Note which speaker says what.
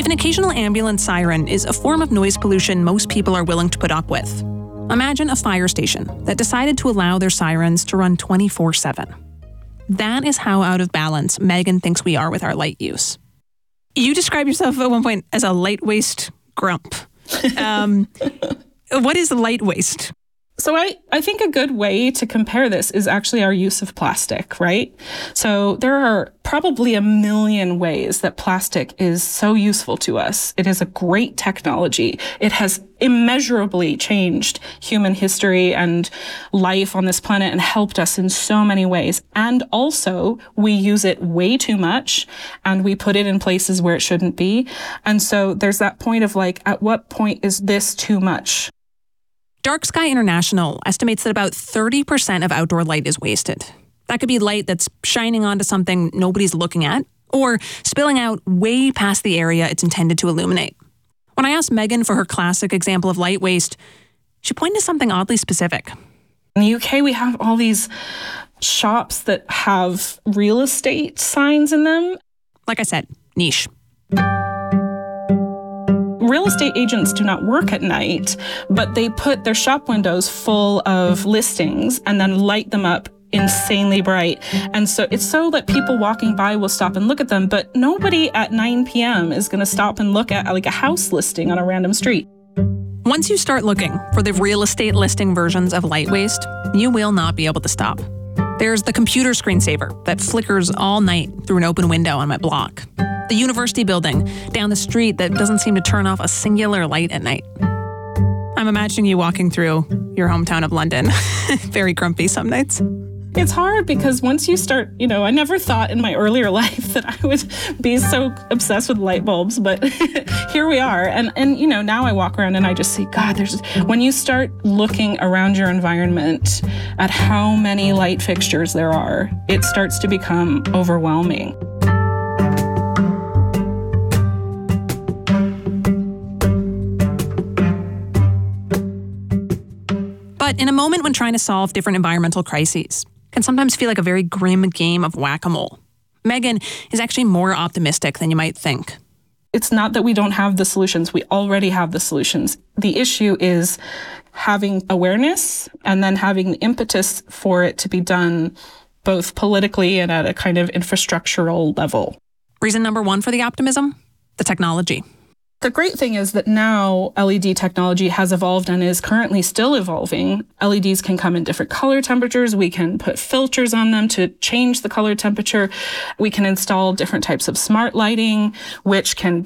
Speaker 1: If an occasional ambulance siren is a form of noise pollution most people are willing to put up with, imagine a fire station that decided to allow their sirens to run 24/7. That is how out of balance Megan thinks we are with our light use. You described yourself at one point as a light waste grump. What is light waste?
Speaker 2: So I think a good way to compare this is actually our use of plastic, right? So there are probably a million ways that plastic is so useful to us. It is a great technology. It has immeasurably changed human history and life on this planet and helped us in so many ways. And also, we use it way too much and we put it in places where it shouldn't be. And so there's that point of like, at what point is this too much?
Speaker 1: Dark Sky International estimates that about 30% of outdoor light is wasted. That could be light that's shining onto something nobody's looking at, or spilling out way past the area it's intended to illuminate. When I asked Megan for her classic example of light waste, she pointed to something oddly specific.
Speaker 2: In the UK, we have all these shops that have real estate signs in them.
Speaker 1: Like I said, niche.
Speaker 2: Real estate agents do not work at night, but they put their shop windows full of listings and then light them up insanely bright. And so it's so that people walking by will stop and look at them, but nobody at 9 p.m. is going to stop and look at like a house listing on a random street.
Speaker 1: Once you start looking for the real estate listing versions of light waste, you will not be able to stop. There's the computer screensaver that flickers all night through an open window on my block. The university building down the street that doesn't seem to turn off a singular light at night. I'm imagining you walking through your hometown of London, very grumpy some nights.
Speaker 2: It's hard because once you start, I never thought in my earlier life that I would be so obsessed with light bulbs, but here we are. And now I walk around and I just see, God, when you start looking around your environment at how many light fixtures there are, it starts to become overwhelming.
Speaker 1: But in a moment when trying to solve different environmental crises can sometimes feel like a very grim game of whack-a-mole, Megan is actually more optimistic than you might think.
Speaker 2: It's not that we don't have the solutions. We already have the solutions. The issue is having awareness and then having the impetus for it to be done both politically and at a kind of infrastructural level.
Speaker 1: Reason number one for the optimism? The technology.
Speaker 2: The great thing is that now LED technology has evolved and is currently still evolving. LEDs can come in different color temperatures. We can put filters on them to change the color temperature. We can install different types of smart lighting, which can